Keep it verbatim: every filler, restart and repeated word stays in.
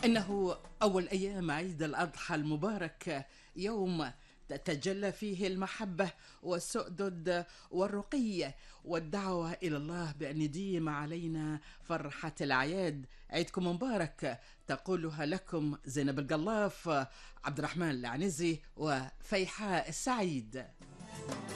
إنه أول أيام عيد الأضحى المبارك، يوم تتجلى فيه المحبة والسؤدد والرقي والدعوة إلى الله بأن يديم علينا فرحة الأعياد. عيدكم مبارك تقولها لكم زينب القلاف، عبد الرحمن العنزي، وفيحاء السعيد.